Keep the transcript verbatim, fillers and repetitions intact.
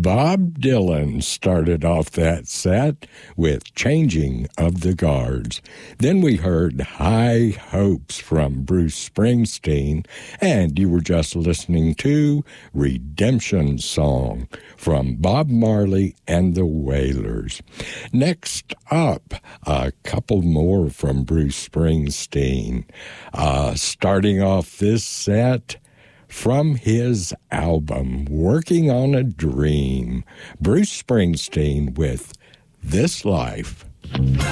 Bob Dylan started off that set with Changing of the Guards. Then we heard High Hopes from Bruce Springsteen, and you were just listening to Redemption Song from Bob Marley and the Wailers. Next up, a couple more from Bruce Springsteen. Uh, starting off this set, from his album, Working on a Dream, Bruce Springsteen with This Life.